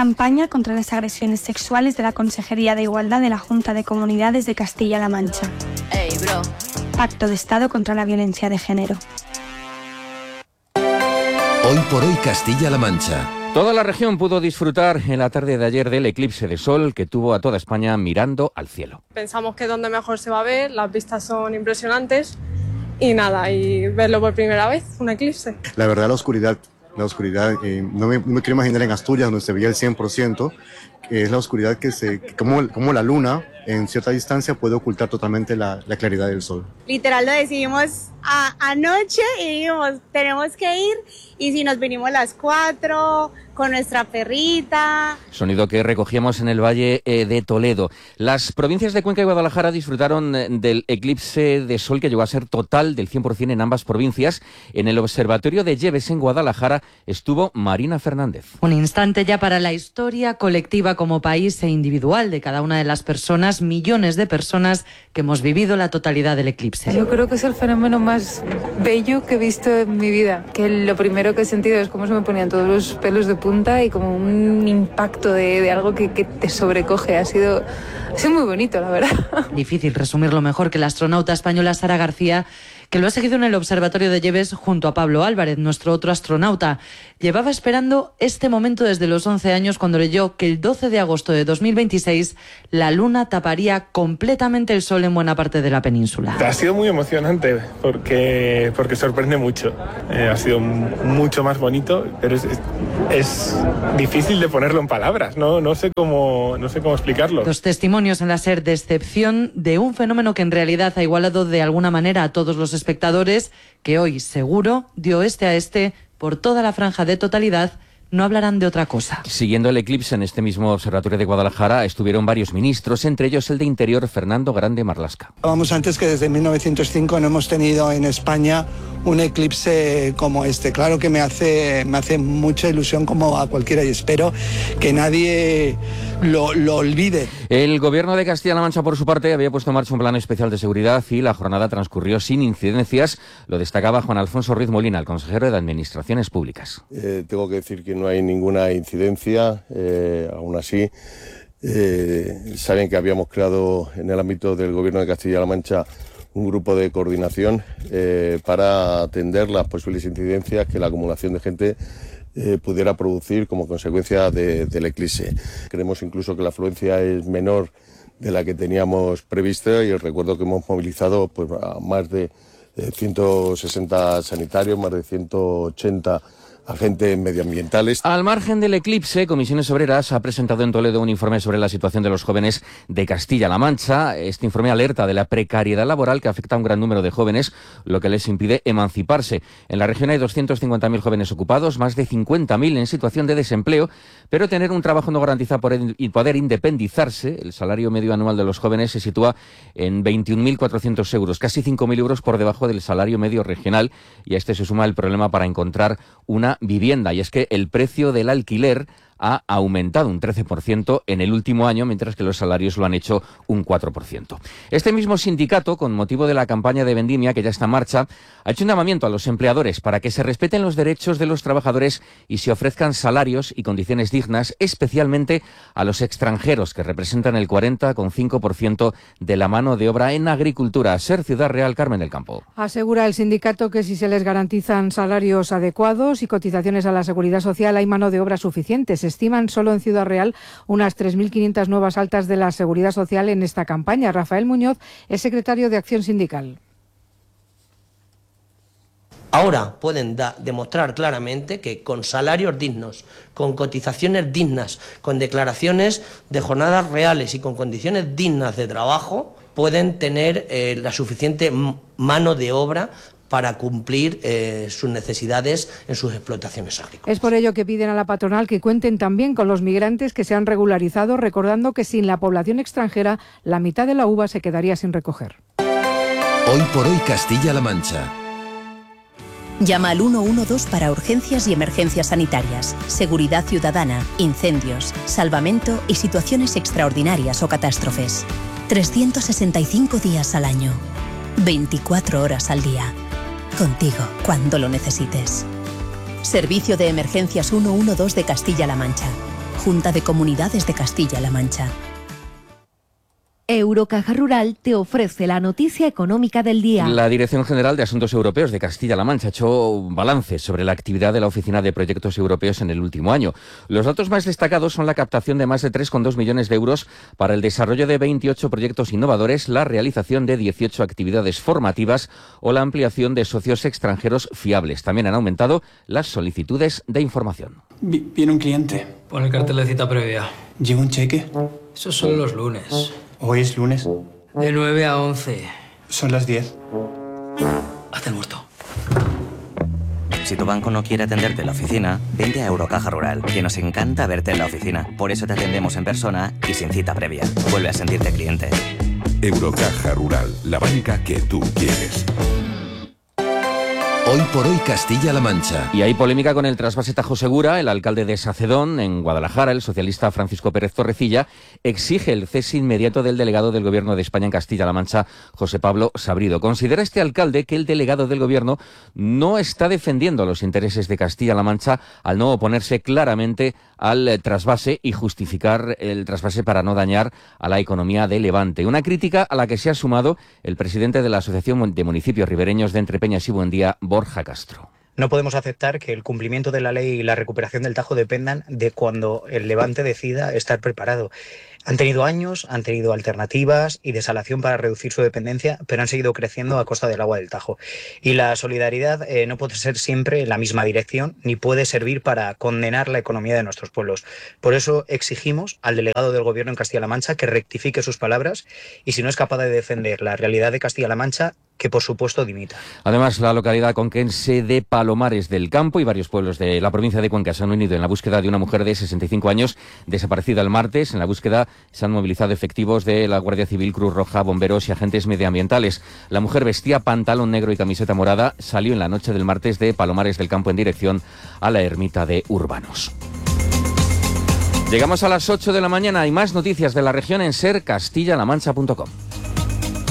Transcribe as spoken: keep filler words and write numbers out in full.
Campaña contra las agresiones sexuales de la Consejería de Igualdad de la Junta de Comunidades de Castilla-La Mancha. Hey, bro. Pacto de Estado contra la violencia de género. Hoy por hoy Castilla-La Mancha. Toda la región pudo disfrutar en la tarde de ayer del eclipse de sol que tuvo a toda España mirando al cielo. Pensamos que es donde mejor se va a ver, las vistas son impresionantes y nada, y verlo por primera vez, un eclipse. La verdad, la oscuridad, la oscuridad, eh, no, me, no me quiero imaginar en Asturias donde se veía el cien por ciento, que es la oscuridad que se, como, como la luna en cierta distancia puede ocultar totalmente la, la claridad del sol. Literal lo decidimos a, anoche y dijimos, tenemos que ir, y si nos vinimos las cuatro con nuestra perrita. Sonido que recogíamos en el Valle eh, de Toledo. Las provincias de Cuenca y Guadalajara disfrutaron eh, del eclipse de sol que llegó a ser total del cien por ciento en ambas provincias. En el Observatorio de Lleves en Guadalajara estuvo Marina Fernández. Un instante ya para la historia colectiva como país e individual de cada una de las personas, millones de personas que hemos vivido la totalidad del eclipse. Yo creo que es el fenómeno más bello que he visto en mi vida, que lo primero que he sentido es cómo se me ponían todos los pelos de punta y como un impacto de, de algo que, que te sobrecoge. Ha sido, ha sido muy bonito, la verdad. Difícil resumirlo mejor que la astronauta española Sara García, que lo ha seguido en el Observatorio de Lleves junto a Pablo Álvarez, nuestro otro astronauta. Llevaba esperando este momento desde los once años cuando leyó que el doce de agosto de dos mil veintiséis la luna taparía completamente el sol en buena parte de la península. Ha sido muy emocionante porque, porque sorprende mucho. Eh, ha sido mucho más bonito, pero es, es, es difícil de ponerlo en palabras, ¿no? No sé cómo, no sé cómo explicarlo. Los testimonios en la SER de excepción de un fenómeno que en realidad ha igualado de alguna manera a todos los espectadores, que hoy seguro, de oeste a este, por toda la franja de totalidad, no hablarán de otra cosa. Siguiendo el eclipse en este mismo observatorio de Guadalajara estuvieron varios ministros, entre ellos el de Interior, Fernando Grande Marlasca. Vamos antes que desde mil novecientos cinco no hemos tenido en España un eclipse como este. Claro que me hace, me hace mucha ilusión como a cualquiera y espero que nadie lo, lo olvide. El Gobierno de Castilla-La Mancha, por su parte, había puesto en marcha un plan especial de seguridad y la jornada transcurrió sin incidencias. Lo destacaba Juan Alfonso Ruiz Molina, el consejero de Administraciones Públicas. Eh, tengo que decir que no hay ninguna incidencia, eh, aún así eh, saben que habíamos creado en el ámbito del Gobierno de Castilla-La Mancha un grupo de coordinación eh, para atender las posibles incidencias que la acumulación de gente eh, pudiera producir como consecuencia de, del eclipse. Creemos incluso que la afluencia es menor de la que teníamos prevista y recuerdo que hemos movilizado pues, a más de eh, ciento sesenta sanitarios, más de ciento ochenta agentes medioambientales. Al margen del eclipse, Comisiones Obreras ha presentado en Toledo un informe sobre la situación de los jóvenes de Castilla-La Mancha. Este informe alerta de la precariedad laboral que afecta a un gran número de jóvenes, lo que les impide emanciparse. En la región hay doscientos cincuenta mil jóvenes ocupados, más de cincuenta mil en situación de desempleo, pero tener un trabajo no garantiza poder independizarse. El salario medio anual de los jóvenes se sitúa en veintiún mil cuatrocientos euros, casi cinco mil euros por debajo del salario medio regional, y a este se suma el problema para encontrar una vivienda, y es que el precio del alquiler ha aumentado un trece por ciento en el último año, mientras que los salarios lo han hecho un cuatro por ciento. Este mismo sindicato, con motivo de la campaña de vendimia que ya está en marcha, ha hecho un llamamiento a los empleadores para que se respeten los derechos de los trabajadores y se ofrezcan salarios y condiciones dignas, especialmente a los extranjeros, que representan el cuarenta coma cinco por ciento de la mano de obra en agricultura. SER Ciudad Real, Carmen del Campo. Asegura el sindicato que si se les garantizan salarios adecuados y cotizaciones a la seguridad social, hay mano de obra suficiente. Se estiman solo en Ciudad Real unas tres mil quinientas nuevas altas de la seguridad social en esta campaña. Rafael Muñoz es secretario de Acción Sindical. Ahora pueden da, demostrar claramente que con salarios dignos, con cotizaciones dignas, con declaraciones de jornadas reales y con condiciones dignas de trabajo, pueden tener eh, la suficiente mano de obra para cumplir eh, sus necesidades en sus explotaciones agrícolas. Es por ello que piden a la patronal que cuenten también con los migrantes que se han regularizado, recordando que sin la población extranjera la mitad de la uva se quedaría sin recoger. Hoy por hoy Castilla-La Mancha. Llama al uno uno dos para urgencias y emergencias sanitarias, seguridad ciudadana, incendios, salvamento y situaciones extraordinarias o catástrofes. trescientos sesenta y cinco días al año, veinticuatro horas al día. Contigo cuando lo necesites. Servicio de Emergencias uno uno dos de Castilla-La Mancha. Junta de Comunidades de Castilla-La Mancha. Eurocaja Rural te ofrece la noticia económica del día. La Dirección General de Asuntos Europeos de Castilla-La Mancha ha hecho un balance sobre la actividad de la Oficina de Proyectos Europeos en el último año. Los datos más destacados son la captación de más de tres coma dos millones de euros para el desarrollo de veintiocho proyectos innovadores, la realización de dieciocho actividades formativas o la ampliación de socios extranjeros fiables. También han aumentado las solicitudes de información. Viene un cliente. Pon el cartel de cita previa. ¿Llega un cheque? Eso son los lunes. ¿Hoy es lunes? De nueve a once. Son las diez. Haz el muerto. Si tu banco no quiere atenderte en la oficina, vente a Eurocaja Rural, que nos encanta verte en la oficina. Por eso te atendemos en persona y sin cita previa. Vuelve a sentirte cliente. Eurocaja Rural, la banca que tú quieres. Hoy por hoy Castilla-La Mancha. Y hay polémica con el trasvase Tajo Segura. El alcalde de Sacedón, en Guadalajara, el socialista Francisco Pérez Torrecilla, exige el cese inmediato del delegado del Gobierno de España en Castilla-La Mancha, José Pablo Sabrido. Considera este alcalde que el delegado del Gobierno no está defendiendo los intereses de Castilla-La Mancha al no oponerse claramente al trasvase y justificar el trasvase para no dañar a la economía de Levante. Una crítica a la que se ha sumado el presidente de la Asociación de Municipios Ribereños de Entrepeñas y Buendía, Borja Castro. No podemos aceptar que el cumplimiento de la ley y la recuperación del Tajo dependan de cuando el Levante decida estar preparado. Han tenido años, han tenido alternativas y desalación para reducir su dependencia, pero han seguido creciendo a costa del agua del Tajo. Y la solidaridad eh, no puede ser siempre en la misma dirección, ni puede servir para condenar la economía de nuestros pueblos. Por eso exigimos al delegado del Gobierno en Castilla-La Mancha que rectifique sus palabras y, si no es capaz de defender la realidad de Castilla-La Mancha, que por supuesto dimita. Además, la localidad conquense de Palomares del Campo y varios pueblos de la provincia de Cuenca se han unido en la búsqueda de una mujer de sesenta y cinco años desaparecida el martes. En la búsqueda se han movilizado efectivos de la Guardia Civil, Cruz Roja, bomberos y agentes medioambientales. La mujer vestía pantalón negro y camiseta morada. Salió en la noche del martes de Palomares del Campo en dirección a la ermita de Urbanos. Llegamos a las ocho de la mañana. Hay más noticias de la región en ser castilla la mancha punto com.